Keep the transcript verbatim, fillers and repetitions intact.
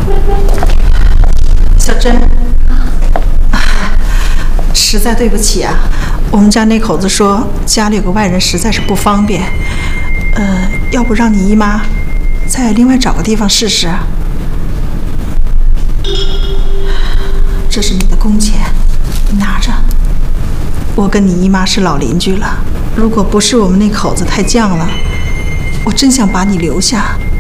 小珍，实在对不起啊，我们家那口子说家里有个外人实在是不方便，呃，要不让你姨妈再另外找个地方试试啊？这是你的工钱，你拿着。我跟你姨妈是老邻居了，如果不是我们那口子太犟了，我真想把你留下。